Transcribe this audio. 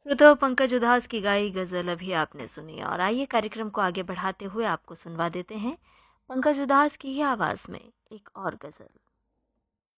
तो पंकज उधास की गाई गज़ल अभी आपने सुनी और आइए कार्यक्रम को आगे बढ़ाते हुए आपको सुनवा देते हैं पंकज उधास की ही आवाज़ में एक और गज़ल।